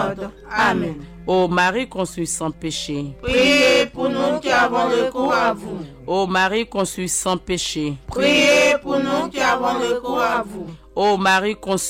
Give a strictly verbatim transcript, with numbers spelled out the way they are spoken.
miséricorde. Amen. Ô Marie conçue sans péché, Priez pour nous qui avons recours à vous. Ô Marie conçue sans péché, Priez pour nous qui avons recours à vous. Ô Marie conçue